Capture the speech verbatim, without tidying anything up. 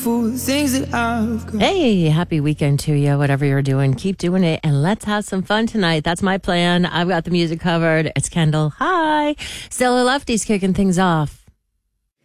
things that I've got. Hey, happy weekend to you. Whatever you're doing, keep doing it. And let's have some fun tonight. That's my plan. I've got the music covered. It's Kendall. Hi. Stella Lefty's kicking things off.